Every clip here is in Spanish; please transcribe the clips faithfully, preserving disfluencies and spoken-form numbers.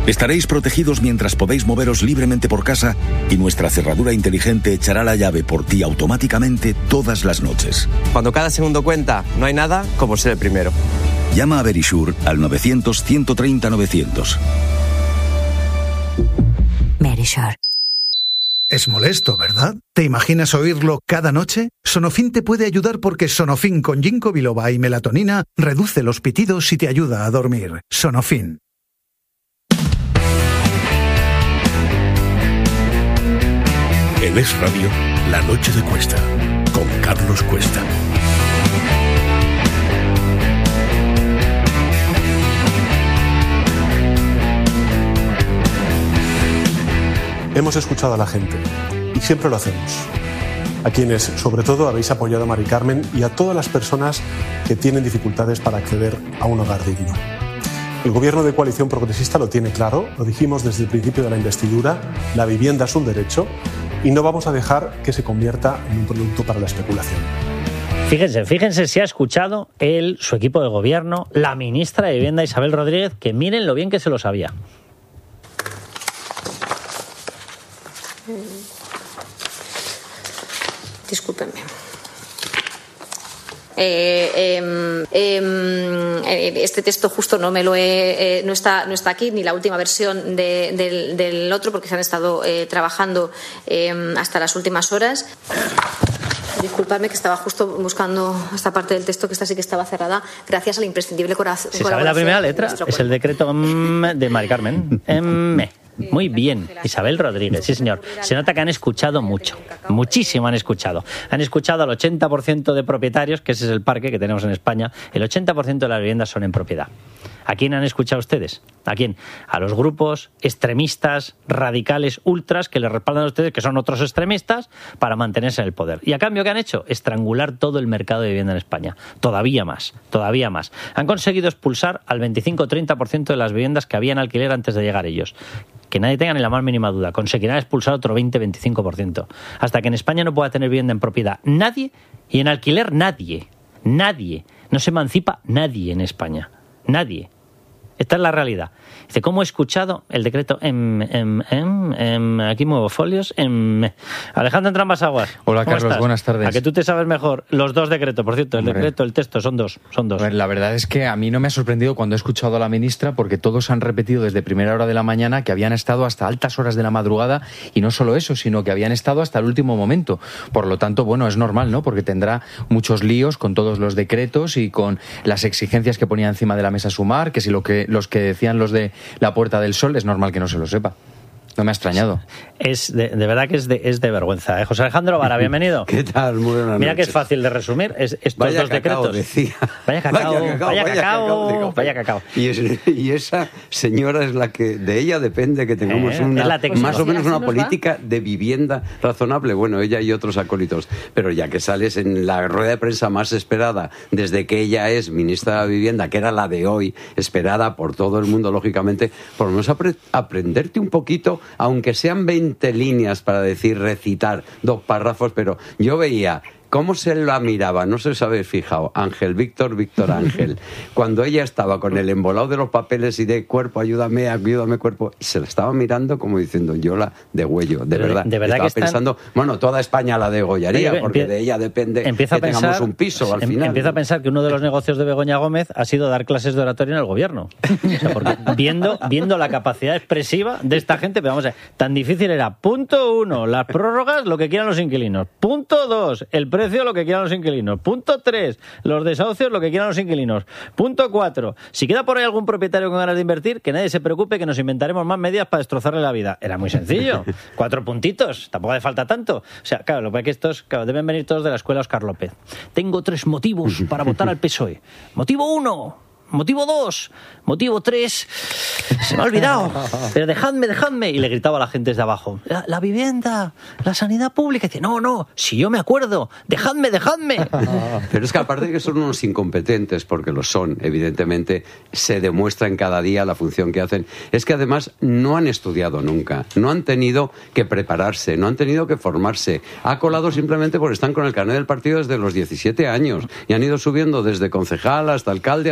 Estaréis protegidos mientras podéis moveros libremente por casa y nuestra cerradura inteligente echará la llave por ti automáticamente todas las noches. Cuando cada segundo cuenta, no hay nada como ser el primero. Llama a Verisure al novecientos, ciento treinta, novecientos. Verisure. Es molesto, ¿verdad? ¿Te imaginas oírlo cada noche? Sonofin te puede ayudar porque Sonofin con ginkgo biloba y melatonina reduce los pitidos y te ayuda a dormir. Sonofin. En Es Radio, La Noche de Cuesta, con Carlos Cuesta. Hemos escuchado a la gente y siempre lo hacemos. A quienes, sobre todo, habéis apoyado a Mari Carmen y a todas las personas que tienen dificultades para acceder a un hogar digno. El gobierno de coalición progresista lo tiene claro, lo dijimos desde el principio de la investidura, la vivienda es un derecho y no vamos a dejar que se convierta en un producto para la especulación. Fíjense, fíjense si ha escuchado él, su equipo de gobierno, la ministra de Vivienda Isabel Rodríguez, que miren lo bien que se lo sabía. Discúlpenme. Eh, eh, eh, este texto justo no me lo he, eh, no está no está aquí, ni la última versión de, del, del otro, porque se han estado eh, trabajando eh, hasta las últimas horas. Disculpadme que estaba justo buscando esta parte del texto, que esta sí que estaba cerrada, gracias al imprescindible corazón. Si sabe la primera letra, es el decreto mm, de Mari Carmen. Mm. Muy bien, Isabel Rodríguez, sí señor. Se nota que han escuchado mucho, muchísimo han escuchado. Han escuchado al ochenta por ciento de propietarios, que ese es el parque que tenemos en España. El ochenta por ciento de las viviendas son en propiedad. ¿A quién han escuchado ustedes? ¿A quién? A los grupos extremistas, radicales, ultras, que les respaldan a ustedes, que son otros extremistas, para mantenerse en el poder. ¿Y a cambio qué han hecho? Estrangular todo el mercado de vivienda en España. Todavía más, todavía más. Han conseguido expulsar al veinticinco a treinta por ciento de las viviendas que había en alquiler antes de llegar ellos. Que nadie tenga ni la más mínima duda. Conseguirán expulsar otro veinte a veinticinco por ciento. Hasta que en España no pueda tener vivienda en propiedad nadie, y en alquiler nadie. Nadie. No se emancipa nadie en España. Nadie. Esta es la realidad. Dice, ¿cómo he escuchado el decreto? Em, em, em, em, aquí muevo folios. Em. Alejandro Entrambas Aguas. Hola, Carlos, estás? buenas tardes. A que tú te sabes mejor los dos decretos, por cierto, el Hombre. decreto, el texto, son dos. Son dos. La verdad es que a mí no me ha sorprendido cuando he escuchado a la ministra, porque todos han repetido desde primera hora de la mañana que habían estado hasta altas horas de la madrugada, y no solo eso, sino que habían estado hasta el último momento. Por lo tanto, bueno, es normal, ¿no? Porque tendrá muchos líos con todos los decretos y con las exigencias que ponía encima de la mesa Sumar, que si lo que los que decían los de la Puerta del Sol, es normal que no se lo sepa. No me ha extrañado. Es de, de verdad que es de, es de vergüenza. ¿eh? José Alejandro Vara, bienvenido. ¿Qué tal? Muy buenas noches. Mira que es fácil de resumir. Es, estos vaya dos cacao, decretos. Decía. Vaya cacao, vaya cacao, vaya vaya cacao, cacao, digo, vaya cacao. Y, es, y esa señora es la que, de ella depende que tengamos Eh, una, es la técnica. más o menos Así una nos política de vivienda razonable. Bueno, ella y otros acólitos. Pero ya que sales en la rueda de prensa más esperada desde que ella es ministra de Vivienda, que era la de hoy, esperada por todo el mundo, lógicamente, por lo menos apre- aprenderte un poquito, aunque sean veinte líneas para decir, recitar dos párrafos, pero yo veía cómo se la miraba, no sé si habéis fijado, Ángel, Víctor, Víctor Ángel, cuando ella estaba con el embolado de los papeles y de cuerpo, ayúdame, ayúdame cuerpo, y se la estaba mirando como diciendo, yo la degüello, de Pero verdad. de verdad estaba que están... pensando, bueno, toda España la degollaría, Pero, porque empie... de ella depende empieza que a pensar, tengamos un piso al em, final. Empieza a pensar que uno de los negocios de Begoña Gómez ha sido dar clases de oratoria en el gobierno. O sea, porque viendo, viendo la capacidad expresiva de esta gente, pero vamos a ver, tan difícil era, punto uno, las prórrogas, lo que quieran los inquilinos. Punto dos, el precio, lo que quieran los inquilinos. Punto tres, los desahucios, lo que quieran los inquilinos. Punto cuatro, si queda por ahí algún propietario con ganas de invertir, que nadie se preocupe, que nos inventaremos más medidas para destrozarle la vida. Era muy sencillo. Cuatro puntitos, tampoco hace falta tanto. O sea, claro, lo que que estos claro, deben venir todos de la escuela Óscar López. Tengo tres motivos para votar al P S O E. Motivo uno. Motivo dos, motivo tres, se me ha olvidado, pero dejadme, dejadme. Y le gritaba a la gente desde abajo, la, la vivienda, la sanidad pública. Y dice, no, no, si yo me acuerdo, dejadme, dejadme. Pero es que aparte de que son unos incompetentes, porque lo son, evidentemente, se demuestra en cada día la función que hacen, es que además no han estudiado nunca, no han tenido que prepararse, no han tenido que formarse. Ha colado simplemente porque están con el carnet del partido desde los diecisiete años y han ido subiendo desde concejal hasta alcalde hasta tal.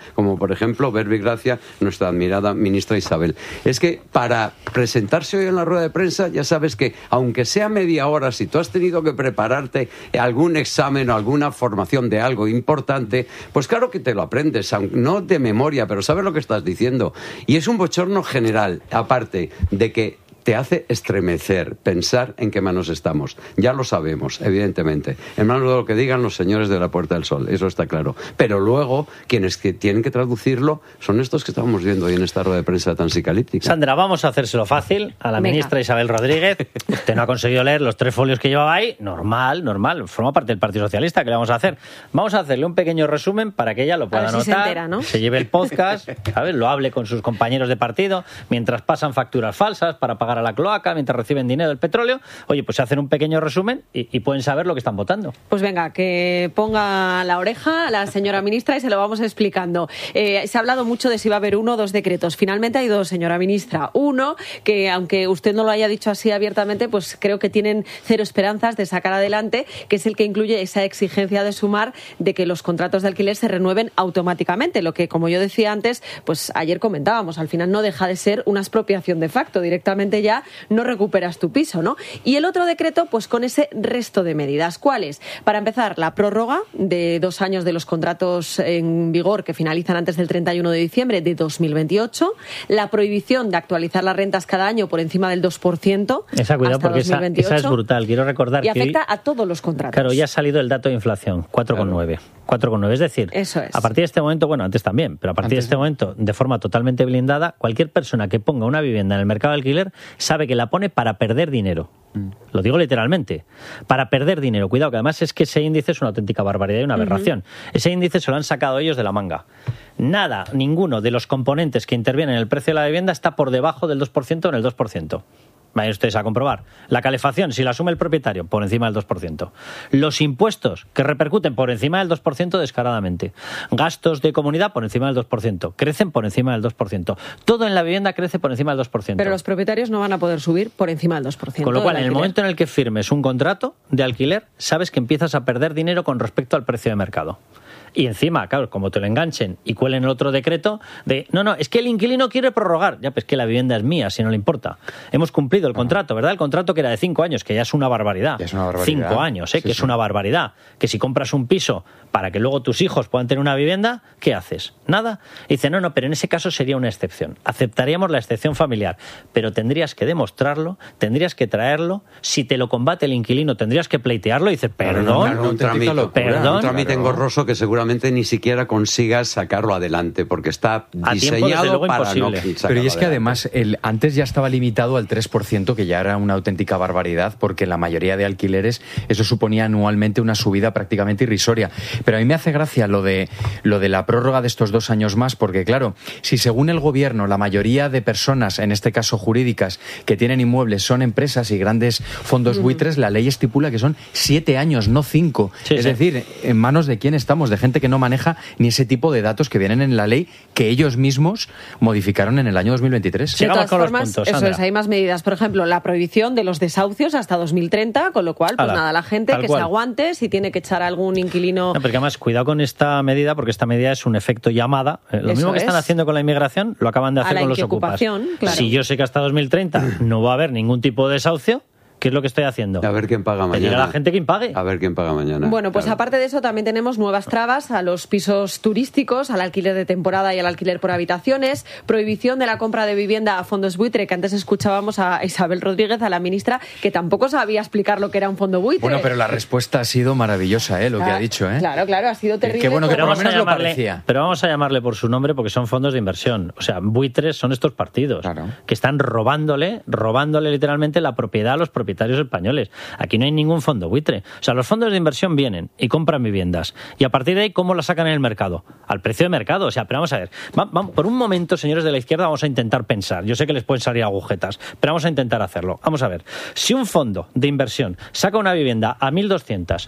como por ejemplo Verbi Gracia, nuestra admirada ministra Isabel. Es que para presentarse hoy en la rueda de prensa, ya sabes que aunque sea media hora, si tú has tenido que prepararte algún examen o alguna formación de algo importante, pues claro que te lo aprendes, no de memoria, pero sabes lo que estás diciendo. Y es un bochorno general, aparte de que te hace estremecer, pensar en qué manos estamos. Ya lo sabemos, evidentemente. En manos de lo que digan los señores de la Puerta del Sol, eso está claro. Pero luego, quienes que tienen que traducirlo son estos que estamos viendo hoy en esta rueda de prensa tan psicalíptica. Sandra, vamos a hacérselo fácil a la Venga. ministra Isabel Rodríguez. Usted no ha conseguido leer los tres folios que llevaba ahí. Normal, normal. Forma parte del Partido Socialista. ¿Qué le vamos a hacer? Vamos a hacerle un pequeño resumen para que ella lo pueda A ver si anotar, se entera, ¿no? se lleve el podcast, ¿sabes? Lo hable con sus compañeros de partido, mientras pasan facturas falsas para pagar a la cloaca, mientras reciben dinero del petróleo. Oye, pues se hacen un pequeño resumen y, y pueden saber lo que están votando. Pues venga, que ponga la oreja la señora ministra y se lo vamos explicando. Eh, se ha hablado mucho de si va a haber uno o dos decretos. Finalmente hay dos, señora ministra. Uno, que aunque usted no lo haya dicho así abiertamente, pues creo que tienen cero esperanzas de sacar adelante, que es el que incluye esa exigencia de Sumar de que los contratos de alquiler se renueven automáticamente, lo que, como yo decía antes, pues ayer comentábamos, al final no deja de ser una expropiación de facto, directamente ya no recuperas tu piso, ¿no? Y el otro decreto, pues con ese resto de medidas. ¿Cuáles? Para empezar, la prórroga de dos años de los contratos en vigor que finalizan antes del treinta y uno de diciembre de dos mil veintiocho, la prohibición de actualizar las rentas cada año por encima del dos por ciento Esa, cuidado, hasta porque dos mil veintiocho, esa, esa es brutal. Quiero recordar y que afecta hoy, a todos los contratos. claro, ya ha salido el dato de inflación, cuatro coma nueve. cuatro coma nueve, es decir, Eso es. a partir de este momento, bueno, antes también, pero a partir Antes, de este momento, de forma totalmente blindada, cualquier persona que ponga una vivienda en el mercado de alquiler sabe que la pone para perder dinero. Mm. Lo digo literalmente, para perder dinero. Cuidado, que además es que ese índice es una auténtica barbaridad y una aberración. Uh-huh. Ese índice se lo han sacado ellos de la manga. Nada, ninguno de los componentes que intervienen en el precio de la vivienda está por debajo del dos por ciento o en el dos por ciento. Vayan ustedes a comprobar. La calefacción, si la asume el propietario, por encima del dos por ciento. Los impuestos, que repercuten por encima del dos por ciento descaradamente. Gastos de comunidad, por encima del dos por ciento. Crecen por encima del dos por ciento. Todo en la vivienda crece por encima del dos por ciento. Pero los propietarios no van a poder subir por encima del dos por ciento. Con lo cual, en el momento en el que firmes un contrato de alquiler, sabes que empiezas a perder dinero con respecto al precio de mercado. Y encima, claro, como te lo enganchen y cuelen el otro decreto de, no, no, es que el inquilino quiere prorrogar. Ya, pues que la vivienda es mía, si no le importa. Hemos cumplido el contrato, ¿verdad? El contrato que era de cinco años, que ya es una barbaridad. Es una barbaridad. Cinco años, ¿eh? Sí, que sí. es una barbaridad. Que si compras un piso para que luego tus hijos puedan tener una vivienda, ¿qué haces? Nada. Y dice, no, no, pero en ese caso sería una excepción. Aceptaríamos la excepción familiar, pero tendrías que demostrarlo, tendrías que traerlo. Si te lo combate el inquilino, tendrías que pleitearlo. Y dice, perdón, Claro, claro, un trámite, perdón. un trámite Claro. engorroso que seguramente ni siquiera consigas sacarlo adelante, porque está A tiempo, desde diseñado luego, para imposible. no sacarlo Pero y es que adelante. además el, antes ya estaba limitado al tres por ciento, que ya era una auténtica barbaridad, porque en la mayoría de alquileres eso suponía anualmente una subida prácticamente irrisoria. Pero a mí me hace gracia lo de, lo de la prórroga de estos dos años más, porque claro, si según el gobierno la mayoría de personas, en este caso jurídicas, que tienen inmuebles son empresas y grandes fondos buitres, la ley estipula que son siete años, no cinco. Sí, es sí. decir, ¿en manos de quién estamos? De gente que no maneja ni ese tipo de datos que vienen en la ley que ellos mismos modificaron en el año dos mil veintitrés. De Sigamos todas con los formas, puntos, eso Sandra. es, hay más medidas. Por ejemplo, la prohibición de los desahucios hasta dos mil treinta, con lo cual, pues Ala, nada, la gente tal que cual. se aguante, si tiene que echar a algún inquilino... No, porque además, cuidado con esta medida, porque esta medida es un efecto llamada. Eh, Lo Eso mismo que están es. haciendo con la inmigración, lo acaban de A hacer la con los ocupas. inquiocupación, claro. Si yo sé que hasta dos mil treinta no va a haber ningún tipo de desahucio, ¿qué es lo que estoy haciendo? A ver quién paga Pedir mañana. a la gente que impague. A ver quién paga mañana. Bueno, pues Claro. aparte de eso también tenemos nuevas trabas a los pisos turísticos, al alquiler de temporada y al alquiler por habitaciones, prohibición de la compra de vivienda a fondos buitre, que antes escuchábamos a Isabel Rodríguez, a la ministra, que tampoco sabía explicar lo que era un fondo buitre. Bueno, pero la respuesta ha sido maravillosa, ¿eh? Lo que Claro, ha dicho, ¿eh? Claro, claro, ha sido terrible. Qué bueno que Pero por lo vamos, a menos lo llamarle, parecía. pero vamos a llamarle por su nombre porque son fondos de inversión. O sea, buitres son estos partidos Claro. que están robándole, robándole literalmente la propiedad a los propietarios españoles. Aquí no hay ningún fondo buitre. O sea, los fondos de inversión vienen y compran viviendas. Y a partir de ahí, ¿cómo las sacan en el mercado? Al precio de mercado. O sea, pero vamos a ver. Va- va- por un momento, señores de la izquierda, vamos a intentar pensar. Yo sé que les pueden salir agujetas, pero vamos a intentar hacerlo. Vamos a ver. Si un fondo de inversión saca una vivienda a mil doscientos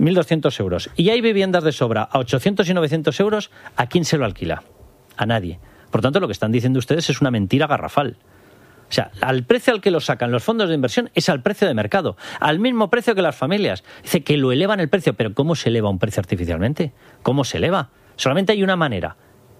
euros y hay viviendas de sobra a ochocientos y novecientos euros, ¿a quién se lo alquila? A nadie. Por tanto, lo que están diciendo ustedes es una mentira garrafal. O sea, al precio al que lo sacan los fondos de inversión es al precio de mercado, al mismo precio que las familias. Dice que lo elevan el precio, pero ¿cómo se eleva un precio artificialmente? ¿Cómo se eleva? Solamente hay una manera,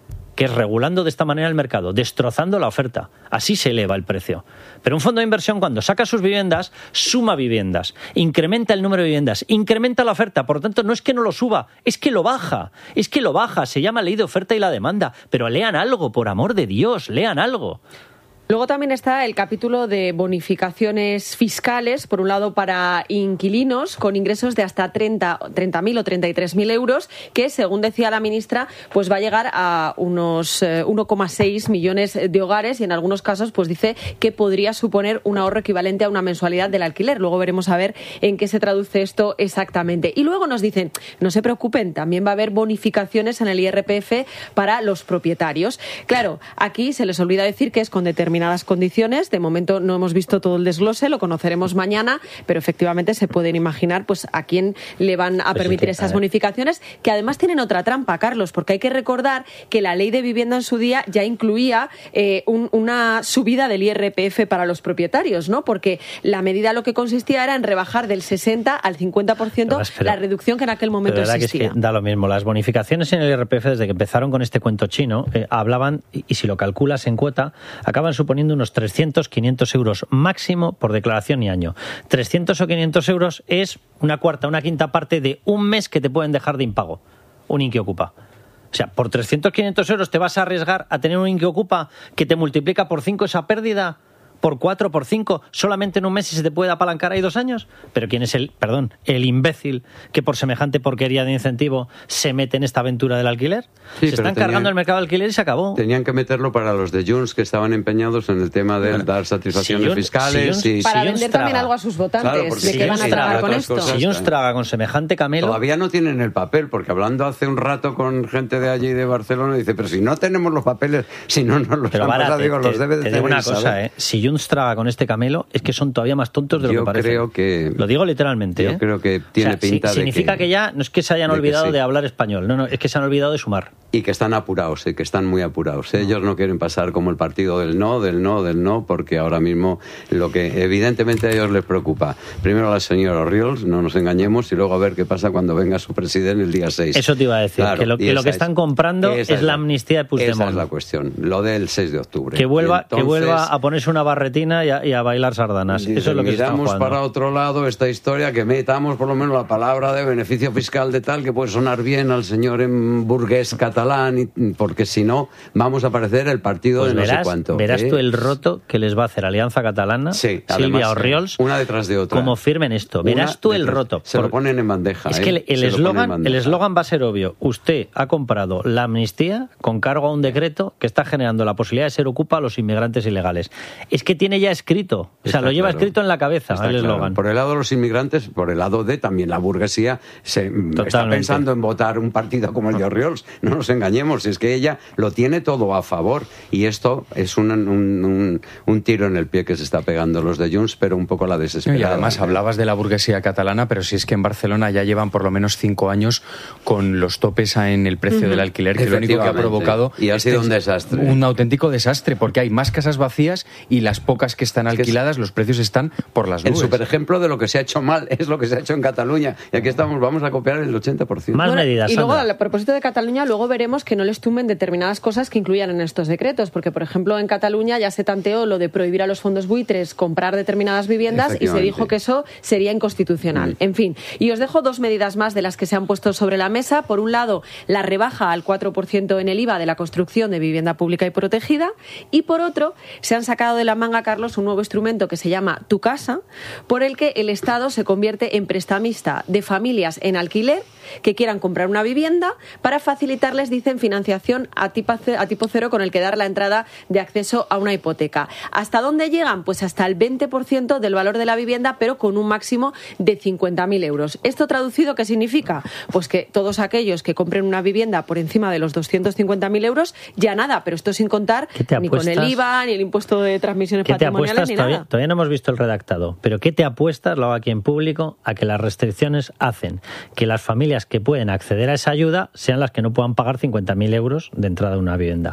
que es regulando de esta manera el mercado, destrozando la oferta. Así se eleva el precio. Pero un fondo de inversión, cuando saca sus viviendas, suma viviendas, incrementa el número de viviendas, incrementa la oferta. Por lo tanto, no es que no lo suba, es que lo baja. Es que lo baja. Se llama ley de oferta y la demanda. Pero lean algo, por amor de Dios, lean algo. Luego también está el capítulo de bonificaciones fiscales, por un lado para inquilinos con ingresos de hasta treinta mil o treinta y tres mil euros, que según decía la ministra, pues va a llegar a unos eh, uno coma seis millones de hogares y en algunos casos pues dice que podría suponer un ahorro equivalente a una mensualidad del alquiler. Luego veremos a ver en qué se traduce esto exactamente. Y luego nos dicen, no se preocupen, también va a haber bonificaciones en el I R P F para los propietarios. Claro, aquí se les olvida decir que es con determinadas condiciones. De momento no hemos visto todo el desglose, lo conoceremos mañana, pero efectivamente se pueden imaginar pues a quién le van a permitir pues sí que, esas bonificaciones, que además tienen otra trampa, Carlos, porque hay que recordar que la ley de vivienda en su día ya incluía eh, un, una subida del I R P F para los propietarios, ¿no? Porque la medida lo que consistía era en rebajar del sesenta al cincuenta por ciento pero, la reducción que en aquel momento pero existía. Que es que da lo mismo. Las bonificaciones en el I R P F, desde que empezaron con este cuento chino, eh, hablaban, y, y si lo calculas en cuota, acaban suponiendo unos trescientos, quinientos euros máximo por declaración y año. trescientos o quinientos euros es una cuarta, una quinta parte de un mes que te pueden dejar de impago, un Inquiocupa. O sea, por trescientos, quinientos euros te vas a arriesgar a tener un Inquiocupa que te multiplica por cinco esa pérdida, por cuatro, por cinco, solamente en un mes y se te puede apalancar ahí dos años. Pero ¿quién es el, perdón, el imbécil que por semejante porquería de incentivo se mete en esta aventura del alquiler? Sí, se están tenían, cargando el mercado de alquiler y se acabó. Tenían que meterlo para los de Junts que estaban empeñados en el tema de bueno, dar satisfacciones si Junts, fiscales. Si Junts, y, para si vender Junts también algo a sus votantes, claro, de si que van a tragar con esto. Si Junts traga con semejante camelo... Todavía no tienen el papel, porque hablando hace un rato con gente de allí de Barcelona, dice, pero si no tenemos los papeles, si no nos los pero han para, pasado, te, digo, te, los debe de te tener. Digo una cosa, eh, si Junts traga con este camelo, es que son todavía más tontos de lo yo que parece. Creo que, lo digo literalmente. Yo ¿eh? creo que tiene o sea, pinta si, de significa que... que ya no es que se hayan de olvidado sí. de hablar español, no, no, es que se han olvidado de sumar. Y que están apurados, ¿eh? que están muy apurados. ¿eh? No. Ellos no quieren pasar como el partido del no, del no, del no, porque ahora mismo lo que evidentemente a ellos les preocupa, primero a la señora Orriols, no nos engañemos, y luego a ver qué pasa cuando venga su presidente el día seis. Eso te iba a decir, claro, que lo que, lo que están comprando es, es la amnistía de Puigdemont. Esa es la cuestión, lo del seis de octubre. Que vuelva, entonces, que vuelva a ponerse una barretina y a, y a bailar sardanas. Dice, eso es lo que miramos se para otro lado esta historia, que metamos por lo menos la palabra de beneficio fiscal de tal, que puede sonar bien al señor en burgués catalán, y, porque si no, vamos a parecer el partido pues de no verás, sé cuánto. Verás ¿eh? tú el roto que les va a hacer Alianza Catalana, sí, Silvia Orriols, una detrás de otra. como firmen esto. Verás una tú el roto. Se lo ponen en bandeja. Es ¿eh? que el eslogan el eslogan va a ser obvio. Usted ha comprado la amnistía con cargo a un decreto que está generando la posibilidad de ser ocupa a los inmigrantes ilegales. Es que tiene ya escrito, o sea, está lo lleva claro. escrito en la cabeza Está el eslogan. Claro. Por el lado de los inmigrantes, por el lado de también la burguesía, se Totalmente. Está pensando en votar un partido como el de Orriols. No nos engañemos, es que ella lo tiene todo a favor. Y esto es un, un, un, un tiro en el pie que se está pegando los de Junts, pero un poco la desesperada. Y además hablabas de la burguesía catalana, pero si es que en Barcelona ya llevan por lo menos cinco años con los topes en el precio uh-huh. del alquiler, que lo único que ha provocado y ha sido un desastre. Un auténtico desastre, porque hay más casas vacías y las pocas que están alquiladas, los precios están por las nubes. El superejemplo de lo que se ha hecho mal es lo que se ha hecho en Cataluña. Y aquí estamos, vamos a copiar el ochenta por ciento. Más bueno, medidas. Y luego, Sandra. a propósito de Cataluña, luego veremos que no les tumben determinadas cosas que incluyan en estos decretos, porque, por ejemplo, en Cataluña ya se tanteó lo de prohibir a los fondos buitres comprar determinadas viviendas y se dijo que eso sería inconstitucional. Mm. En fin, y os dejo dos medidas más de las que se han puesto sobre la mesa. Por un lado, la rebaja al cuatro por ciento en el I V A de la construcción de vivienda pública y protegida, y por otro, se han sacado de la manga, Carlos, un nuevo instrumento que se llama Tu Casa, por el que el Estado se convierte en prestamista de familias en alquiler que quieran comprar una vivienda para facilitarles, dicen, financiación a tipo, a tipo cero con el que dar la entrada de acceso a una hipoteca. ¿Hasta dónde llegan? Pues hasta el veinte por ciento del valor de la vivienda, pero con un máximo de cincuenta mil euros. ¿Esto traducido qué significa? Pues que todos aquellos que compren una vivienda por encima de los doscientos cincuenta mil euros, ya nada, pero esto sin contar ni con el I V A, ni el impuesto de transmisiones patrimoniales, ni todavía, nada. Todavía no hemos visto el redactado, pero ¿qué te apuestas, lo hago aquí en público, a que las restricciones hacen que las familias que pueden acceder a esa ayuda sean las que no puedan pagar cincuenta mil euros de entrada a una vivienda?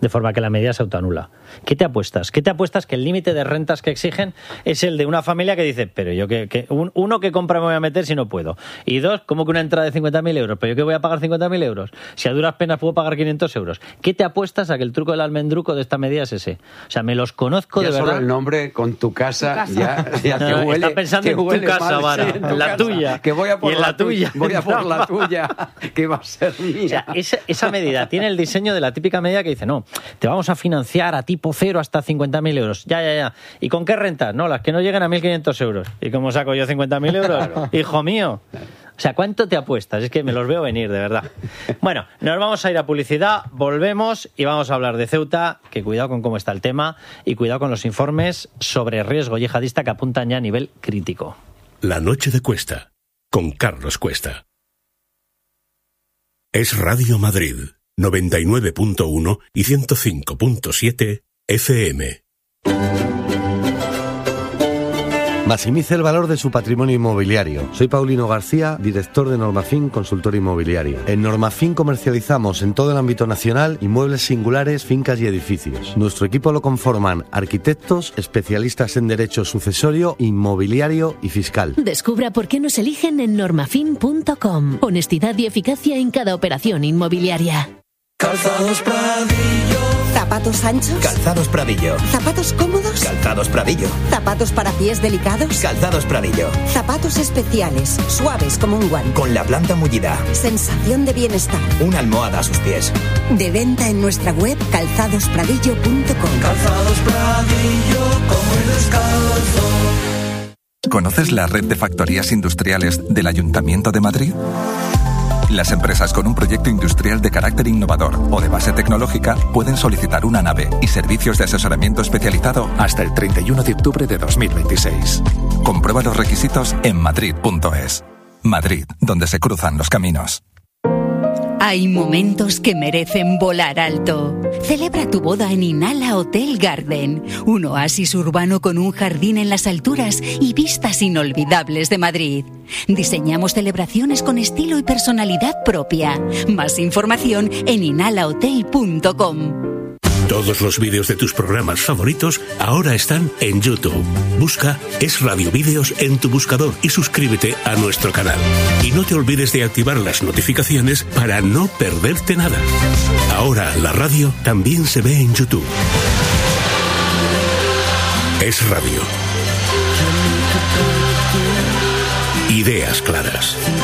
de forma que la medida se autoanula. ¿Qué te apuestas? ¿Qué te apuestas que el límite de rentas que exigen es el de una familia que dice, pero yo que, que un, uno, ¿qué compra me voy a meter si no puedo? Y dos, ¿cómo que una entrada de cincuenta mil euros? ¿Pero yo que voy a pagar cincuenta mil euros? Si a duras penas puedo pagar quinientos euros. ¿Qué te apuestas a que el truco del almendruco de esta medida es ese? O sea, me los conozco ya de solo verdad. el nombre con tu casa, tu casa. ya, ya te huele. Está pensando en tu casa, mal, Vara, sí, en, en la casa, tuya. Que voy a por y en la, la tuya. Voy a por la tuya, que va a ser mía. O sea, esa, esa medida tiene el diseño de la típica medida que dice, no, te vamos a financiar a tipo cero hasta cincuenta mil euros. Ya, ya, ya. ¿Y con qué rentas? No, las que no lleguen a mil quinientos euros. ¿Y cómo saco yo cincuenta mil euros? Claro. Hijo mío. O sea, ¿cuánto te apuestas? Es que me los veo venir, de verdad. Bueno, nos vamos a ir a publicidad, volvemos y vamos a hablar de Ceuta, que cuidado con cómo está el tema y cuidado con los informes sobre riesgo yihadista que apuntan ya a nivel crítico. La noche de Cuesta, con Carlos Cuesta. Es Radio Madrid, noventa y nueve punto uno y ciento cinco punto siete F M. Maximice el valor de su patrimonio inmobiliario. Soy Paulino García, director de Normafin Consultor Inmobiliario. En Normafin comercializamos en todo el ámbito nacional inmuebles singulares, fincas y edificios. Nuestro equipo lo conforman arquitectos, especialistas en derecho sucesorio, inmobiliario y fiscal. Descubra por qué nos eligen en normafin punto com. Honestidad y eficacia en cada operación inmobiliaria. Calzados Pradillo. ¿Zapatos anchos? Calzados Pradillo. ¿Zapatos cómodos? Calzados Pradillo. ¿Zapatos para pies delicados? Calzados Pradillo. Zapatos especiales, suaves como un guante. Con la planta mullida. Sensación de bienestar. Una almohada a sus pies. De venta en nuestra web calzados pradillo punto com. Calzados Pradillo, como el descalzo. ¿Conoces la red de factorías industriales del Ayuntamiento de Madrid? Las empresas con un proyecto industrial de carácter innovador o de base tecnológica pueden solicitar una nave y servicios de asesoramiento especializado hasta el treinta y uno de octubre de dos mil veintiséis. Comprueba los requisitos en madrid punto es. Madrid, donde se cruzan los caminos. Hay momentos que merecen volar alto. Celebra tu boda en Inala Hotel Garden, un oasis urbano con un jardín en las alturas y vistas inolvidables de Madrid. Diseñamos celebraciones con estilo y personalidad propia. Más información en inala hotel punto com. Todos los vídeos de tus programas favoritos ahora están en YouTube. Busca Es Radio Vídeos en tu buscador y suscríbete a nuestro canal. Y no te olvides de activar las notificaciones para no perderte nada. Ahora la radio también se ve en YouTube. Es Radio. Ideas claras.